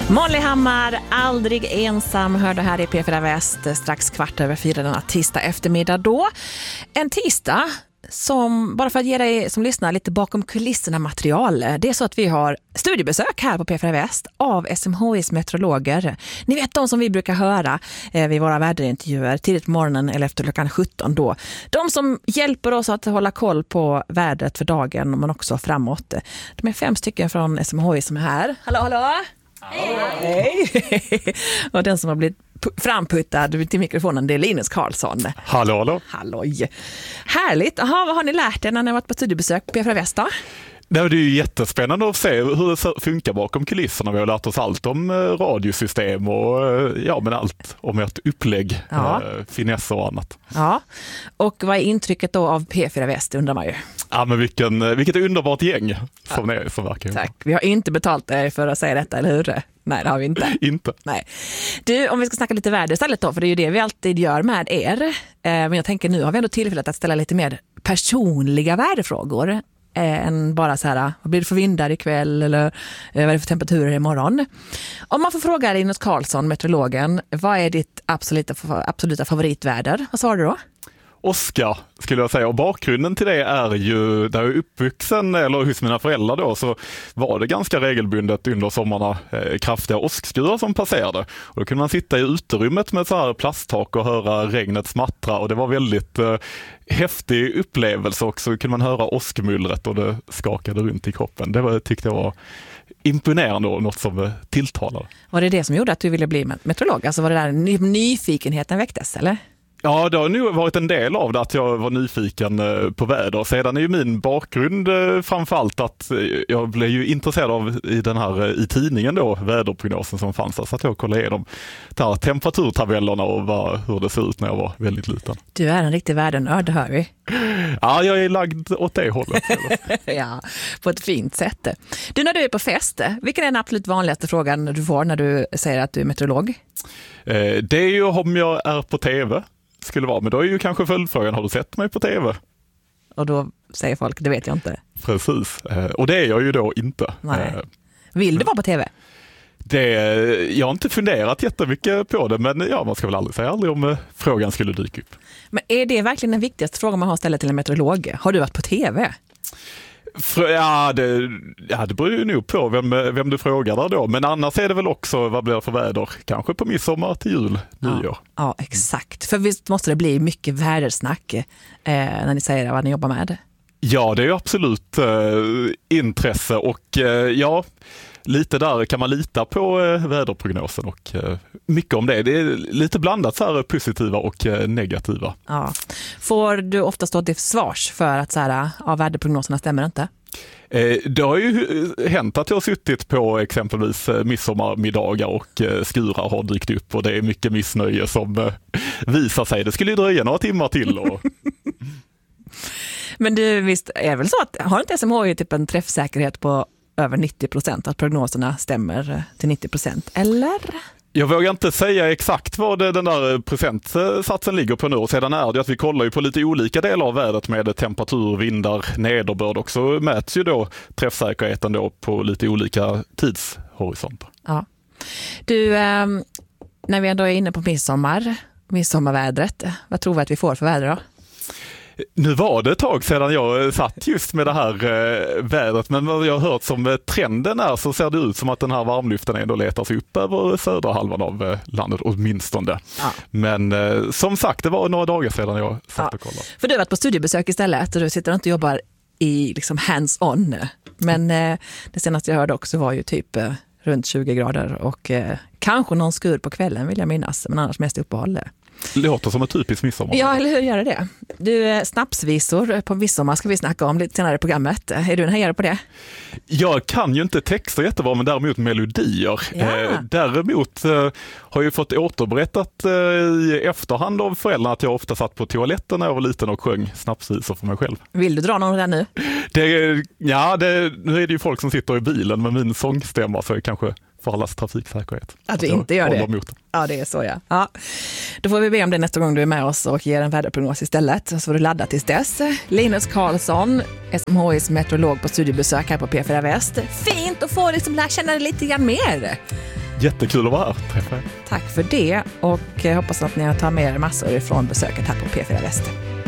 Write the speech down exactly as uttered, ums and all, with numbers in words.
Molly Hammar, aldrig ensam, hörde här i P fyra Väst strax kvart över fyra denna tisdag eftermiddag då. En tisdag som, bara för att ge dig som lyssnar lite bakom kulisserna material, det är så att vi har studiebesök här på P fyra Väst av S M H I:s meteorologer. Ni vet de som vi brukar höra eh, vid våra väderintervjuer tidigt på morgonen eller efter klockan sjutton då. De som hjälper oss att hålla koll på vädret för dagen men också framåt. De är fem stycken från S M H I som är här. Hallå, hallå! Hej! Hej. Och den som har blivit framputtad till mikrofonen, det är Linus Karlsson. Hallå, hallå. Halloj. Härligt. Aha, vad har ni lärt er när ni har varit på studiebesök på P fyra Väst då? Det är ju jättespännande att se hur det funkar bakom kulisserna. Vi har lärt oss allt om radiosystem och ja, men allt om ett upplägg, ja. Finesser och annat. Ja, och vad är intrycket då av P fyra Väst undrar man ju. Ja, men vilken, vilket underbart gäng som, ja. Är, som verkar. Tack, vi har inte betalt dig för att säga detta, eller hur? Nej, det har vi inte. Inte. Nej. Du, om vi ska snacka lite väder istället då, för det är ju det vi alltid gör med er. Men jag tänker nu har vi ändå tillfället att ställa lite mer personliga väderfrågor. Än bara så här, vad blir det för vindar ikväll eller vad är det för temperaturer imorgon? Om man får fråga Linus Karlsson, meteorologen, vad är ditt absoluta, absoluta favoritväder? Vad svarar du då? Oskar skulle jag säga, och bakgrunden till det är ju där jag är uppvuxen eller hos mina föräldrar då, så var det ganska regelbundet under sommarna eh, kraftiga åskskurar som passerade, och då kunde man sitta i uterummet med så här plasttak och höra regnet smattra, och det var väldigt eh, häftig upplevelse också. Kunde man höra åskmullret och det skakade runt i kroppen. Det var, tyckte jag var imponerande och något som tilltalade. Var det det som gjorde att du ville bli meteorolog? Alltså var det där ny- nyfikenheten väcktes, eller? Ja, det har nu varit en del av det att jag var nyfiken på väder. Sedan är ju min bakgrund framförallt att jag blev ju intresserad av i den här i tidningen då, väderprognosen som fanns, så att jag kollade igenom där temperaturtabellerna och vad, hur det ser ut när jag var väldigt liten. Du är en riktig vädernörd, det hör vi. Ja, jag är lagd åt det hållet. Ja, på ett fint sätt. Du, när du är på fest, vilken är den absolut vanligaste frågan du får när du säger att du är meteorolog? Det är ju om jag är på tv. Skulle vara, men då är ju kanske följdfrågan, har du sett mig på tv? Och då säger folk, det vet jag inte. Precis, och det är jag ju då inte. Nej. Vill du vara på tv? Det, jag har inte funderat jättemycket på det, men ja, man ska väl aldrig säga aldrig om frågan skulle dyka upp. Men är det verkligen den viktigaste frågan man har ställt till en meteorolog? Har du varit på tv? Ja det, ja, det beror ju nog på vem, vem du frågar där då. Men annars är det väl också, vad blir det för väder? Kanske på midsommar till jul, nyår. Ja, ja, exakt. För visst måste det bli mycket vädersnack eh, när ni säger vad ni jobbar med. Ja, det är ju absolut eh, intresse och eh, ja, lite där kan man lita på eh, väderprognosen och eh, mycket om det. Det är lite blandat så här positiva och eh, negativa. Ja. Får du ofta stå till svars för att så här, ja, väderprognoserna stämmer inte? Eh, det har ju hänt att jag har suttit på exempelvis eh, midsommarmiddagar och eh, skurar har dykt upp och det är mycket missnöje som eh, visar sig. Det skulle ju dröja några timmar till. Och... Men du, visst är det väl så att har inte S M H I typ en träffsäkerhet på över nittio procent, att prognoserna stämmer till nittio procent, eller? Jag vågar inte säga exakt vad det, den där procentsatsen ligger på nu, och sedan är det att vi kollar ju på lite olika delar av vädret med temperatur, vindar, nederbörd, och så mäts ju då träffsäkerheten då på lite olika tidshorisonter. Ja. Du, eh, när vi ändå är inne på midsommar, midsommarvädret, vad tror vi att vi får för väder då? Nu var det ett tag sedan jag satt just med det här eh, vädret, men vad jag har hört som eh, trenden är så ser det ut som att den här varmluften ändå letar sig upp över södra halvan av eh, landet åtminstone. Ja. Men eh, som sagt, det var några dagar sedan jag satt ja. och kollade. För du har varit på studiebesök istället och du sitter inte och jobbar i liksom hands-on. Men eh, det senaste jag hörde också var ju typ eh, runt tjugo grader och eh, kanske någon skur på kvällen vill jag minnas, men annars mest uppehåll. Det låter som ett typiskt midsommar. Ja, eller hur gör det det? Du, snapsvisor på midsommar ska vi snacka om lite senare i programmet. Är du en hejare på det? Jag kan ju inte texter jättebra, men däremot melodier. Ja. Eh, däremot eh, har jag fått återberättat eh, i efterhand av föräldrarna att jag ofta satt på toaletten när jag var liten och sjöng snapsvisor för mig själv. Vill du dra någon där nu? Det, ja, det, nu är det ju folk som sitter i bilen med min sångstämma, så är det kanske för allas trafiksäkerhet. Att, att vi inte gör det. Mot. Ja, det är så ja. ja. Då får vi be om det nästa gång du är med oss och ger en väderprognos istället. Så får du ladda tills dess. Linus Karlsson, S M H I:s meteorolog på studiebesök här på P fyra Väst. Fint att få liksom lära känna dig lite grann mer. Jättekul att vara här. Träffa er. Tack för det och jag hoppas att ni har tagit med er massor ifrån besöket här på P fyra Väst.